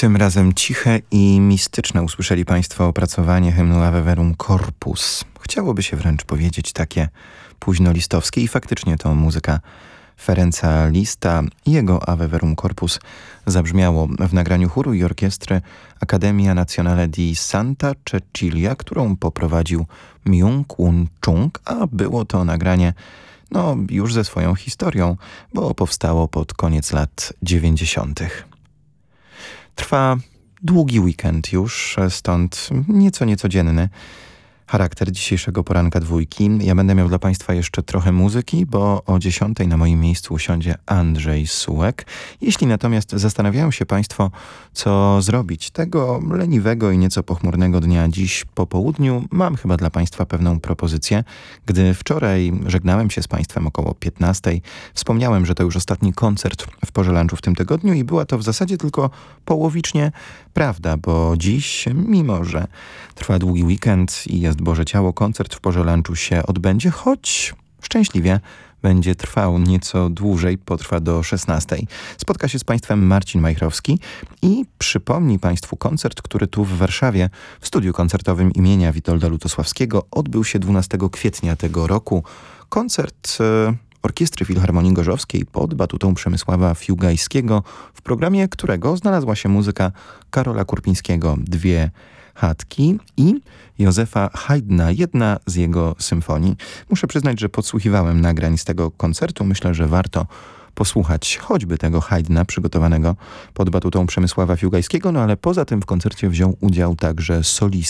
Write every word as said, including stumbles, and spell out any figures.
Tym razem ciche i mistyczne usłyszeli Państwo opracowanie hymnu Ave Verum Corpus. Chciałoby się wręcz powiedzieć takie późnolistowskie i faktycznie to muzyka Ferenca Lista i jego Ave Verum Corpus zabrzmiało w nagraniu chóru i orkiestry Accademia Nazionale di Santa Cecilia, którą poprowadził Myung-Whun Chung, a było to nagranie no już ze swoją historią, bo powstało pod koniec lat dziewięćdziesiątych. Trwa długi weekend już, stąd nieco niecodzienny charakter dzisiejszego poranka dwójki. Ja będę miał dla Państwa jeszcze trochę muzyki, bo o dziesiątej na moim miejscu usiądzie Andrzej Sułek. Jeśli natomiast zastanawiają się Państwo, co zrobić tego leniwego i nieco pochmurnego dnia dziś po południu, mam chyba dla Państwa pewną propozycję. Gdy wczoraj żegnałem się z Państwem około piętnastej, wspomniałem, że to już ostatni koncert w Porze Lunchu w tym tygodniu i była to w zasadzie tylko połowicznie prawda, bo dziś, mimo że trwa długi weekend i jest Boże Ciało, koncert w Porze Lunchu się odbędzie, choć szczęśliwie będzie trwał nieco dłużej, potrwa do szesnastej. Spotka się z Państwem Marcin Majchrowski i przypomni Państwu koncert, który tu w Warszawie w studiu koncertowym imienia Witolda Lutosławskiego odbył się dwunastego kwietnia tego roku. Koncert e, Orkiestry Filharmonii Gorzowskiej pod batutą Przemysława Fiugajskiego, w programie którego znalazła się muzyka Karola Kurpińskiego, dwie chatki i Józefa Haydna, jedna z jego symfonii. Muszę przyznać, że podsłuchiwałem nagrań z tego koncertu. Myślę, że warto posłuchać choćby tego Haydna przygotowanego pod batutą Przemysława Fiugajskiego, no ale poza tym w koncercie wziął udział także solista.